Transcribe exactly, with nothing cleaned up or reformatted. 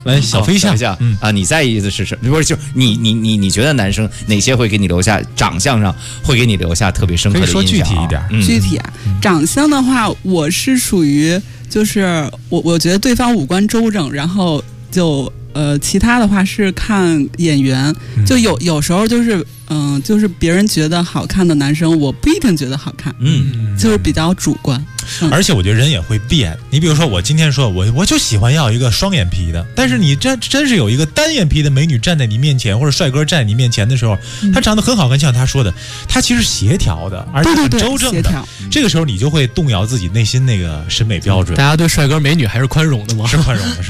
来，小飞象， 哦嗯、啊，你在意的是什么？不是，就你你你你觉得男生哪些会给你留下长相上会给你留下特别深刻的印象、啊？ 可以说具体一点。 嗯、具体啊，长相的话，我是属于就是我我觉得对方五官周正，然后就呃其他的话是看眼缘，就有有时候就是嗯、呃、就是别人觉得好看的男生，我不一定觉得好看，嗯，就是比较主观。 嗯、而且我觉得人也会变，你比如说我今天说我我就喜欢要一个双眼皮的，但是你真真是有一个单眼皮的美女站在你面前，或者帅哥站在你面前的时候，嗯、他长得很好看，就像他说的，他其实协调的，而且很周正的， 对对对， 这个时候你就会动摇自己内心那个审美标准。 大家对帅哥美女还是宽容的吗？ 是宽容的。是